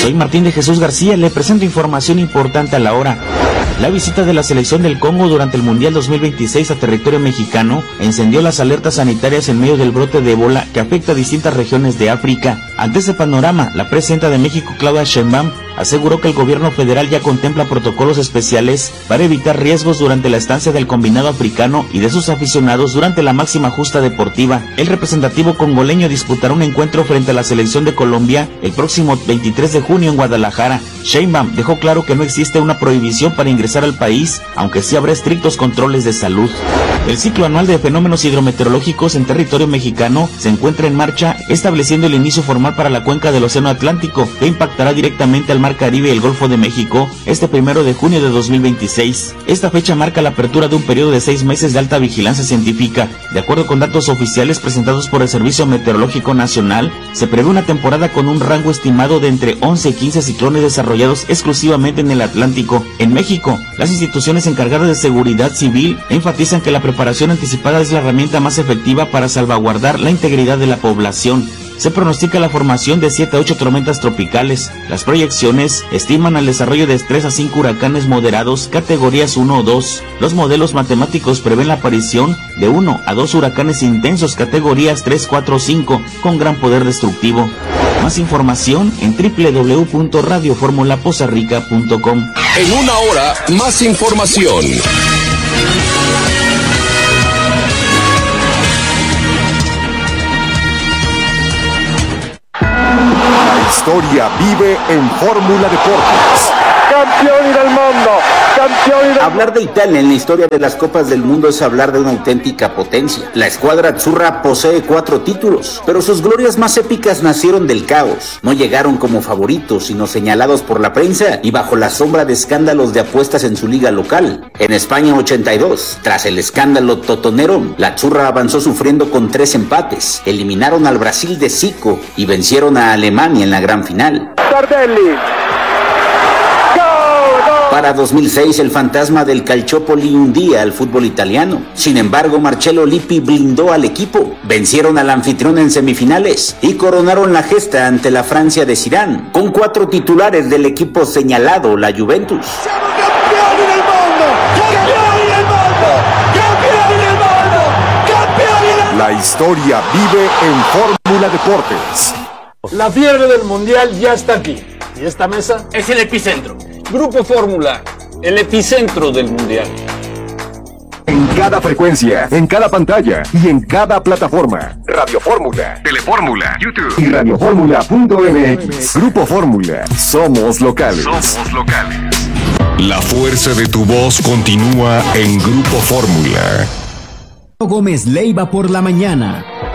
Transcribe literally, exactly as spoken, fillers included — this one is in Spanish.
Soy Martín de Jesús García, le presento información importante a la hora. La visita de la selección del Congo durante el Mundial dos mil veintiséis a territorio mexicano encendió las alertas sanitarias en medio del brote de ébola que afecta a distintas regiones de África. Ante ese panorama, la presidenta de México, Claudia Sheinbaum, aseguró que el gobierno federal ya contempla protocolos especiales para evitar riesgos durante la estancia del combinado africano y de sus aficionados durante la máxima justa deportiva. El representativo congoleño disputará un encuentro frente a la selección de Colombia el próximo veintitrés de junio en Guadalajara. Sheinbaum dejó claro que no existe una prohibición para ingresar al país, aunque sí habrá estrictos controles de salud. El ciclo anual de fenómenos hidrometeorológicos en territorio mexicano se encuentra en marcha, estableciendo el inicio formal para la cuenca del Océano Atlántico, que impactará directamente al Mar Caribe y el Golfo de México este primero de junio de dos mil veintiséis. Esta fecha marca la apertura de un periodo de seis meses de alta vigilancia científica. De acuerdo con datos oficiales presentados por el Servicio Meteorológico Nacional, se prevé una temporada con un rango estimado de entre once y quince ciclones desarrollados exclusivamente en el Atlántico. En México, las instituciones encargadas de seguridad civil enfatizan que la preparación anticipada es la herramienta más efectiva para salvaguardar la integridad de la población. Se pronostica la formación de siete a ocho tormentas tropicales. Las proyecciones estiman al desarrollo de tres a cinco huracanes moderados, categorías uno o dos. Los modelos matemáticos prevén la aparición de uno a dos huracanes intensos, categorías tres, cuatro o cinco, con gran poder destructivo. Más información en doble u doble u doble u punto radio fórmula poza rica punto com. En una hora, más información. La historia vive en Fórmula Deportes. Campeoni del mundo, campeoni del... Hablar de Italia en la historia de las Copas del Mundo es hablar de una auténtica potencia. La escuadra azzurra posee cuatro títulos, pero sus glorias más épicas nacieron del caos. No llegaron como favoritos, sino señalados por la prensa y bajo la sombra de escándalos de apuestas en su liga local. En España ochenta y dos, tras el escándalo totonero, la azzurra avanzó sufriendo con tres empates. Eliminaron al Brasil de Zico y vencieron a Alemania en la gran final. Tardelli. Para dos mil seis, el fantasma del Calciopoli hundía al fútbol italiano. Sin embargo, Marcello Lippi blindó al equipo. Vencieron al anfitrión en semifinales y coronaron la gesta ante la Francia de Zidane, con cuatro titulares del equipo señalado, la Juventus. ¡Siamo campioni del mundo! ¡Campioni del mundo! ¡Campioni del mundo! ¡Campioni del mundo! La historia vive en Fórmula Deportes. La fiebre del Mundial ya está aquí. Y esta mesa es el epicentro. Grupo Fórmula, el epicentro del Mundial. En cada frecuencia, en cada pantalla y en cada plataforma. Radio Fórmula, Telefórmula, YouTube y radio fórmula punto eme equis. Grupo Fórmula, somos locales. Somos locales. La fuerza de tu voz continúa en Grupo Fórmula. Gómez Leiva por la mañana.